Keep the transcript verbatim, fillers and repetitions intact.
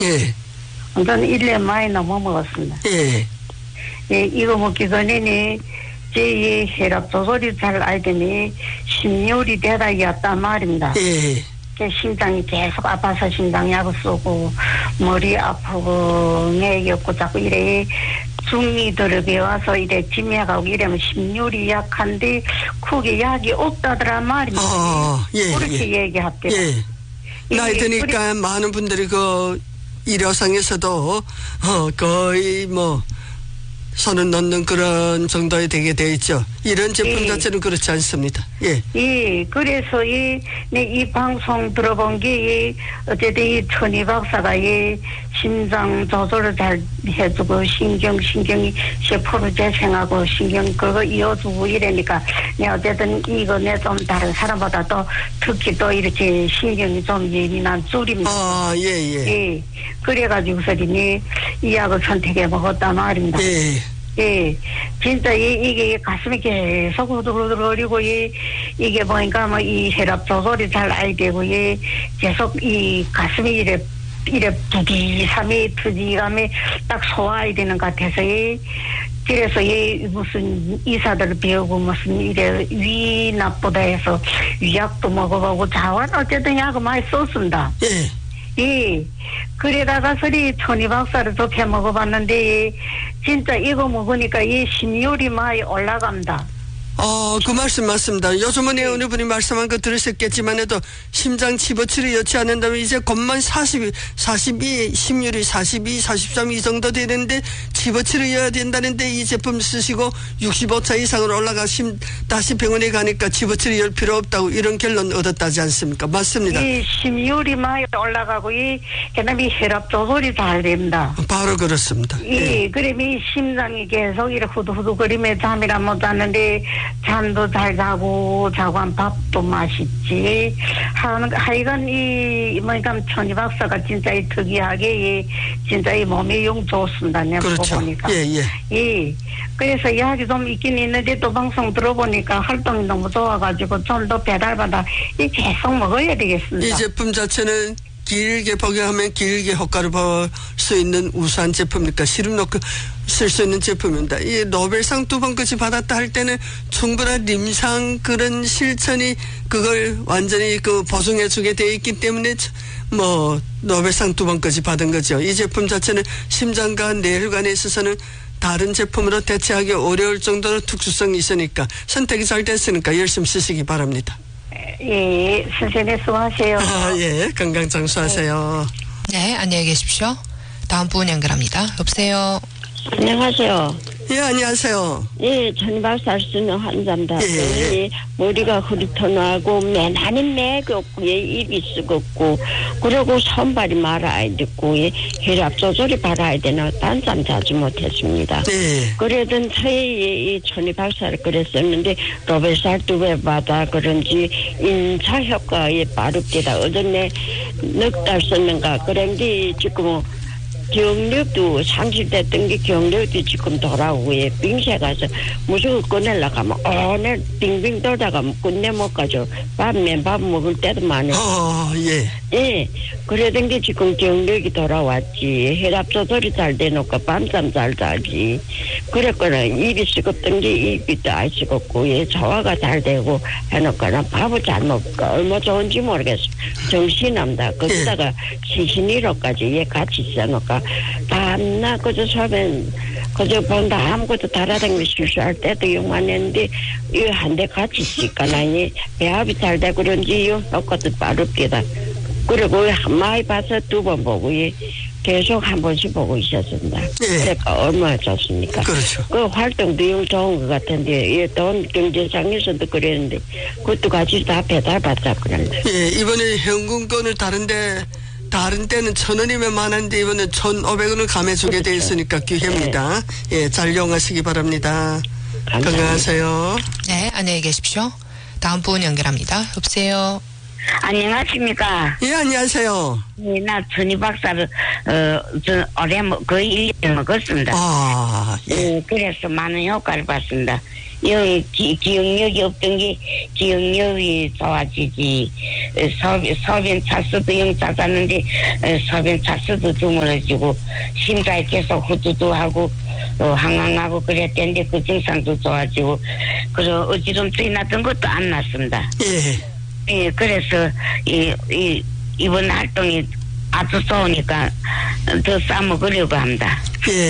예. 저는 일 년 많이 넘어 먹었습니다. 예. 예, 이거 먹기 전에는 제 혈압 조절이 잘 알더니 십육일이 되다였단 말입니다. 예. 제 심장이 계속 아파서 심장약을 쓰고 머리 아프고 뇌 없고 자꾸 이래 중이 들어배워서 이래 진맥하고 이러면 십육일이 약한데 그게 약이 없다더라 말입니다. 아, 예. 그렇게 예. 얘기했대요. 예. 나이 드니까 많은 분들이 그 일회성에서도 어, 거의 뭐 손을 넣는 그런 정도에 되게 돼 있죠. 이런 제품 예. 자체는 그렇지 않습니다. 예. 예, 그래서 이, 네, 이 방송 들어본 게, 이, 어쨌든 이 천희 박사가 이 심장 조절을 잘 해주고, 신경, 신경이 세포를 재생하고, 신경 그거 이어주고 이러니까, 네, 어쨌든 이거 내 좀 다른 사람보다 또 특히 또 이렇게 신경이 좀 예민한 줄입니다. 아, 예, 예. 예. 그래가지고서니 이 약을 선택해 먹었단 말입니다. 예. 예, 진짜 이, 이게 가슴이 계속 후들후들거리고, 이, 이게 보니까 뭐 이 혈압 조절이 잘 안 되고, 이 계속 이 가슴이 이래, 이래 부기삼이 트지감이 딱 소화해야 되는 것 같아서, 이, 그래서 이 무슨 의사들 배우고 무슨 이래 위 나쁘다 해서 위약도 먹어보고 자원 어쨌든 약을 많이 썼습니다. 예. 예. 그러다가 서리 천희 박사를 접해 먹어봤는데, 진짜 이거 먹으니까 이 심혈이 많이 올라갑니다. 어, 그 말씀 맞습니다. 요즘은 네. 어느 분이 말씀한 거 들으셨겠지만 해도 심장 치버치를 여치 않는다면 이제 곧만 사십, 사십이, 심률이 사십이, 사십삼 이 정도 되는데 치버치를 여야 된다는데 이 제품 쓰시고 육십오 차 이상으로 올라가심 다시 병원에 가니까 치버치를 열 필요 없다고 이런 결론 얻었다지 않습니까? 맞습니다. 이 심혈이 많이 올라가고 이 그다음에 혈압 조절이 잘 됩니다. 바로 그렇습니다. 예, 그러면 이 심장이 계속 이렇게 후두후두거리며 잠이라 못 자는데 잠도 잘 자고 자고한 밥도 맛있지. 하는 하여간 이 뭐니까 천희 박사가 진짜 이 특이하게 이 진짜 이 몸에 용 좋습니다. 내가 그렇죠. 보니까. 예, 예. 예. 그래서 약이 좀 있긴 있는데 또 방송 들어보니까 활동이 너무 좋아가지고 좀 더 배달받아 이 계속 먹어야 되겠습니다. 이 제품 자체는 길게 복용하면 길게 효과를 볼 수 있는 우수한 제품이니까 시름 넣고 쓸 수 있는 제품입니다. 이 노벨상 두 번까지 받았다 할 때는 충분한 임상 그런 실천이 그걸 완전히 그 보증해 주게 돼 있기 때문에 뭐 노벨상 두 번까지 받은 거죠. 이 제품 자체는 심장과 뇌혈관에 있어서는 다른 제품으로 대체하기 어려울 정도로 특수성이 있으니까 선택이 잘 됐으니까 열심히 쓰시기 바랍니다. 예, 선생님 수고하세요. 아, 예, 건강 장수하세요. 네, 안녕히 계십시오. 다음 분 연결합니다. 여보세요. 안녕하세요. 예, 안녕하세요. 예, 천박살 쓰는 환자입니다. 예. 예. 머리가 흐릿하고 맨 아닌 맥이 없고 예, 입이 쓰겁고 그리고 손발이 말아야 되고 예, 혈압 조절이 바라야 되나 단잠 자지 못했습니다. 네. 그러던 터에 이 천박살을 그랬었는데 로벨살 두 배 받아 그런지 인차 효과에 빠르게다 어전에 넉 달 썼는가 그런데 지금 경력도 삼십 대 뜬 게 경력도 지금 돌아오고 예, 빙세 가서 무조건 꺼내려고 하면 어내 빙빙 돌다가 끝내 못 가죠. 밥면 밥 먹을 때도 많이. 어, 예. 예, 그러던 게 지금 경력이 돌아왔지. 혈압 조절이 잘 돼놓고 밤잠 잘 자지. 그랬거나 입이 쓰겁던 게 입이 또 안 쓰겁고 예, 소화가 잘 되고 해놓거나 밥을 잘 먹고 얼마 좋은지 모르겠어. 정신납니다. 거기다가 시신이로까지 예, 같이 써놓고 밤낮 그저 서면 그저 본다 아무것도 달아다니며 실수할 때도 욕만 했는데 이 한 대 같이 찍거나니 배합이 잘 되고 그런지 이 효과도 빠릅니다. 그리고 한 마리 봐서 두 번 보고 예, 계속 한 번씩 보고 있었습니다. 예. 그러니까 얼마나 좋습니까? 그렇죠. 그 활동도 영 좋은 것 같은데 예, 돈 경제상에서도 그랬는데 그것도 같이 다 배달받자 그런데. 예, 이번에 현금권을 다른데 다른 때는 천 원이면 많은데 이번엔 천오백 원을 감해주게 돼 있으니까 기회입니다. 예, 잘 이용하시기 바랍니다. 감사합니다. 건강하세요. 네, 안녕히 계십시오. 다음 분 연결합니다. 여보세요. 안녕하십니까. 예, 안녕하세요. 예, 나 천희 박사를 어, 저 올해 뭐 거의 일 년 먹었습니다. 아, 예. 예, 그래서 많은 효과를 봤습니다. 영 기, 기억력이 없던 게 기억력이 좋아지지. 소, 소변 차수도 영 작았는데 소변 차수도 드물어지고 심장이 계속 후두두하고 어, 항항하고 그랬는데 그 증상도 좋아지고 그리고 어지럼증이 났던 것도 안 났습니다. 예. 예, 그래서 이, 이 이번 활동이 아주 좋으니까 더 싸먹으려고 합니다. 예.